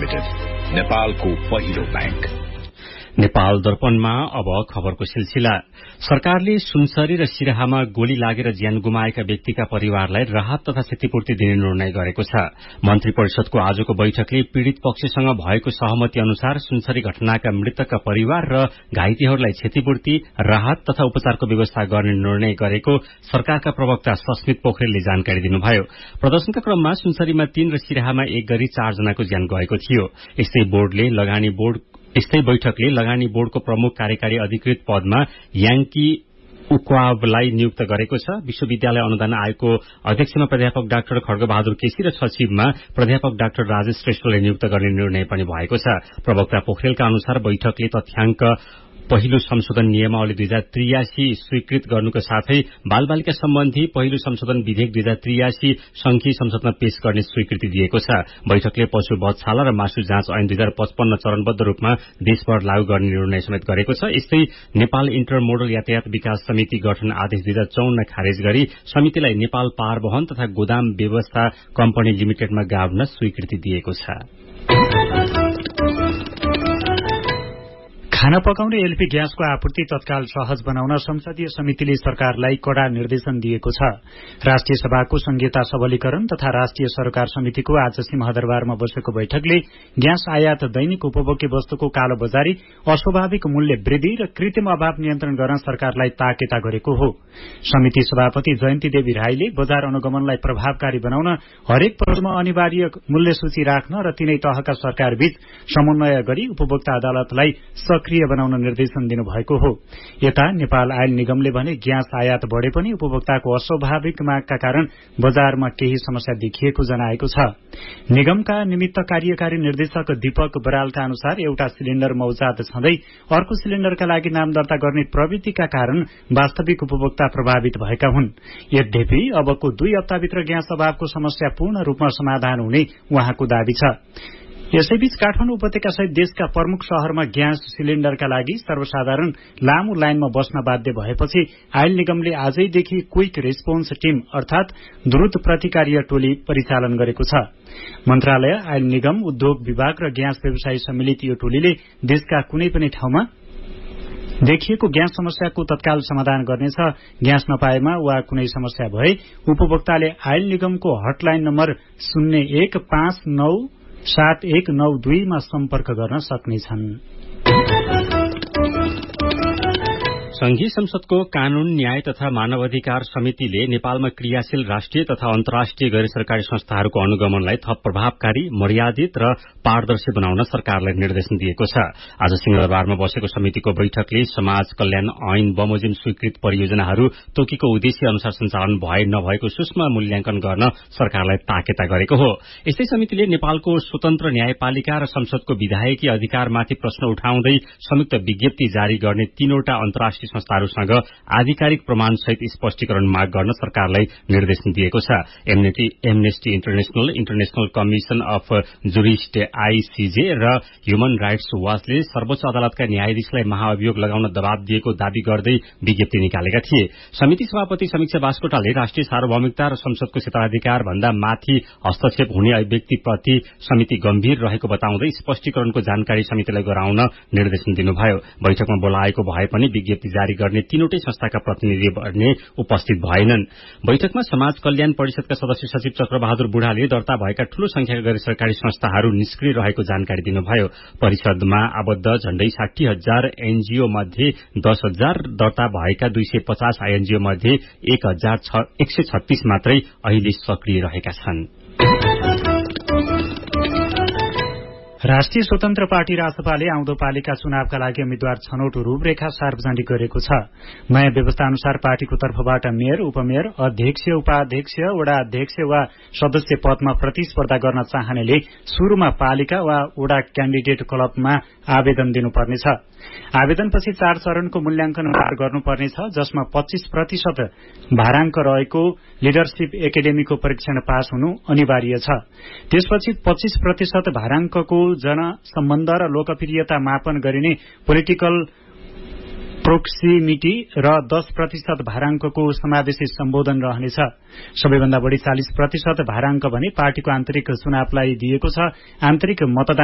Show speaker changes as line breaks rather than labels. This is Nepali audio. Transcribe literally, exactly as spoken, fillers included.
लिमिटेड, नेपालको पहिलो ब्याङ्क।
नेपाल दर्पणमा अब खबरको सिलसिला। सरकारले सुनसरी र सिराहामा गोली लागेर ज्यान गुमाएका व्यक्तिका परिवारलाई राहत तथा क्षतिपूर्ति दिने निर्णय गरेको छ। मन्त्री परिषदको आजको बैठकले पीड़ित पक्षसँग भएको सहमति अनुसार सुनसरी घटनाका मृतकका परिवार र घाइतेहरूलाई क्षतिपूर्ति, राहत तथा उपचारको व्यवस्था गर्ने निर्णय गरेको सरकारका प्रवक्ता सस्मित पोखरेलले जानकारी दिनुभयो। प्रदर्शनका क्रममा सुनसरीमा तीन र सिराहामा एक गरी चारजनाको ज्यान गएको थियो। यस्तै बोर्डले लगानी बोर्ड यस्तै बैठकले लगानी बोर्डको प्रमुख कार्यकारी अधिकृत पदमा याङ्की उक्वावलाई नियुक्त गरेको छ। विश्वविद्यालय अनुदान आयोगको अध्यक्षमा प्राध्यापक डाक्टर खड्गबहादुर केसी र सचिवमा प्राध्यापक डाक्टर राजेश श्रेष्ठलाई नियुक्त गर्ने निर्णय पनि भएको छ। प्रवक्ता पोखरेलका अनुसार बैठकले तथ्याङ्क पहिलो संशोधन नियमावली दुई हजार त्रियासी स्वीकृत गर्नुका साथै बालबालिका सम्बन्धी पहिलो संशोधन विधेयक दुई हजार त्रियासी संघीय संसदमा पेश गर्ने स्वीकृति दिएको छ। बैठकले पशु वधशाला र मासु जाँच ऐन दुई हजार पचपन्न चरणबद्ध रूपमा देशभर लागू गर्ने निर्णय समेत गरेको छ। यस्तै नेपाल इन्टरमोडल यातायात विकास समिति गठन आदेश दुई हजार चौन्न खारेज गरी समितिलाई नेपाल पारवहन तथा गोदाम व्यवस्था कम्पनी लिमिटेडमा गाड्न स्वीकृति दिएको छ।
खाना पकाउने एलपी ग्यासको आपूर्ति तत्काल सहज बनाउन संसदीय समितिले सरकारलाई कड़ा निर्देशन दिएको छ। राष्ट्रिय सभाको संघीयता सबलीकरण तथा राष्ट्रिय सरकार समितिको आज सिंहदरबारमा बसेको बैठकले ग्यास आयात, दैनिक उपभोग्य वस्तुको कालो बजारी, अस्वाभाविक मूल्य वृद्धि र कृत्रिम अभाव नियन्त्रण गर्न सरकारलाई ताकेता गरेको हो। समिति सभापति जयन्ती देवी राईले बजार अनुगमनलाई प्रभावकारी बनाउन हरेक पक्षमा अनिवार्य मूल्य सूची राख्न र तीनै तहका सरकारबीच समन्वय गरी उपभोक्ता अदालतलाई सक्रिय बनाउन निर्देशन दिनुभएको हो। यता नेपाल आयल निगमले भने ग्यास आयात बढ़े पनि उपभोक्ताको अस्वाभाविक मागका कारण बजारमा केही समस्या देखिएको जनाएको छ। निगमका निमित्त कार्यकारी निर्देशक दीपक बरालका अनुसार एउटा सिलिण्डर मौजात छँदै अर्को सिलिण्डरका लागि नाम दर्ता गर्ने प्रवृत्तिका कारण वास्तविक उपभोक्ता प्रभावित भएका हुन्। यद्यपि अबको दुई हप्ताभित्र ग्यास अभावको समस्या पूर्ण रूपमा समाधान हुने उहाँको दावी छ। यसैबीच काठमाडौँ उपत्यका सहित देशका प्रमुख शहरमा ग्यास सिलिण्डरका लागि सर्वसाधारण लामो लाइनमा बस्न बाध्य भएपछि आयल निगमले आजैदेखि क्विक रेस्पोन्स टीम अर्थात द्रुत प्रतिकार्य टोली परिचालन गरेको छ। मन्त्रालय, आयल निगम, उद्योग विभाग र ग्यास व्यवसायी सम्मिलित यो टोलीले देशका कुनै पनि ठाउँमा देखिएको ग्यास समस्याको तत्काल समाधान गर्नेछ। ग्यास नपाएमा वा कुनै समस्या भए उपभोक्ताले आयल निगमको हटलाइन नम्बर शून्य एक पाँच नौ सात एक नौ दुईमा सम्पर्क गर्न सक्नेछन्।
संघीय संसदको कानून, न्याय तथा मानवाधिकार समितिले नेपालमा क्रियाशील राष्ट्रिय तथा अन्तर्राष्ट्रिय गैर सरकारी संस्थाहरूको अनुगमनलाई थप प्रभावकारी, मर्यादित र पारदर्शी बनाउन सरकारलाई निर्देशन दिएको छ। आज सिंहदरबारमा बसेको समितिको बैठकले समाज कल्याण ऐन बमोजिम स्वीकृत परियोजनाहरू तोकेको उद्देश्य अनुसार सञ्चालन भए नभएको सूक्ष्म मूल्याङ्कन गर्न सरकारलाई ताकेता गरेको हो। यस्तै समितिले नेपालको स्वतन्त्र न्यायपालिका र संसदको विधायकी अधिकारमाथि प्रश्न उठाउँदै संयुक्त विज्ञप्ति जारी गर्ने तीनवटा अन्तर्राष्ट्रिय संस्थाहरूसँग आधिकारिक प्रमाण सहित स्पष्टीकरण माग गर्न सरकारलाई निर्देशन दिएको छ। Amnesty international, international commission of jurist ICJ र ह्युमन राइट्स वाचले सर्वोच्च अदालतका न्यायाधीशलाई महाअभियोग लगाउन दबाव दिएको दावी गर्दै विज्ञप्ति निकालेका थिए। समिति सभापति समीक्षा बास्कोटाले राष्ट्रिय सार्वभौमिकता र संसदको क्षेत्राधिकार भन्दा माथि हस्तक्षेप हुने अभिव्यक्तिप्रति समिति गम्भीर रहेको बताउँदै स्पष्टीकरणको जानकारी समितिलाई गराउन निर्देशन दिनुभयो। बैठकमा बोलाएको भए पनि विज्ञप्ति जारी गर्ने तीनवटै संस्थाका प्रतिनिधि भने उपस्थित भएनन्। बैठकमा समाज कल्याण परिषदका सदस्य सचिव चक्रबहादुर बुढाले दर्ता भएका ठूलो संख्याका गैर सरकारी संस्थाहरू निष्क्रिय रहेको जानकारी दिनुभयो। परिषदमा आबद्ध झण्डै साठी हजार एनजीओ मध्ये दस हजार दर्ता भएका दुई सय पचास आईएनजीओ मध्ये एक हजार एक सय छत्तीस मात्रै अहिले सक्रिय रहेका छन्।
राष्ट्रिय स्वतन्त्र पार्टी रासपाले आउँदो पालिका चुनावका लागि उम्मेद्वार छनौट रूपरेखा सार्वजनिक गरेको छ। नयाँ व्यवस्था अनुसार पार्टीको तर्फबाट मेयर, उपमेयर, अध्यक्ष, उपाध्यक्ष, वडा अध्यक्ष वा सदस्य पदमा प्रतिस्पर्धा गर्न चाहनेले शुरूमा पालिका वा वडा क्याण्डिडेट क्लबमा आवेदन दिनुपर्नेछ। आवेदनपछि चार चरणको मूल्याङ्कन पार गर्नुपर्नेछ, जसमा पच्चीस प्रतिशत भाराङ्क रहेको लिडरशिप एकाडेमीको परीक्षण पास हुनु अनिवार्य छ। त्यसपछि पच्चीस प्रतिशत भाराङ्कको जनसम्बन्ध र लोकप्रियता मापन गरिने पोलिटिकल प्रोक्सिमिटी र दस प्रतिशत भाराङ्कको समावेशी सम्बोधन रहनेछ। सबैभन्दा बढ़ी चालीस प्रतिशत भाराङ्क भने पार्टीको आन्तरिक चुनावलाई दिएको छ। आन्तरिक मतदान